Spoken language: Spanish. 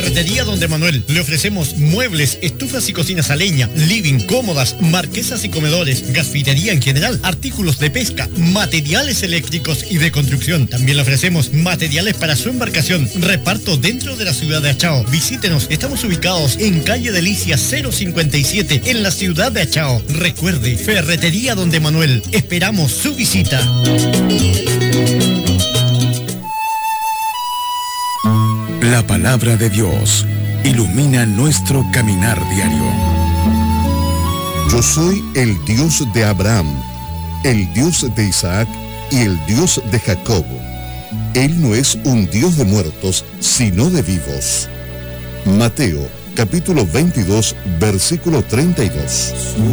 Ferretería Don Manuel. Le ofrecemos muebles, estufas y cocinas a leña, living, cómodas, marquesas y comedores, gasfitería en general, artículos de pesca, materiales eléctricos y de construcción. También le ofrecemos materiales para su embarcación. Reparto dentro de la ciudad de Achao. Visítenos, estamos ubicados en calle Delicia 057 en la ciudad de Achao. Recuerde, Ferretería Don Manuel. Esperamos su visita. La palabra de Dios ilumina nuestro caminar diario. Yo soy el Dios de Abraham, el Dios de Isaac y el Dios de Jacob. Él no es un Dios de muertos, sino de vivos. Mateo, capítulo 22, versículo 32.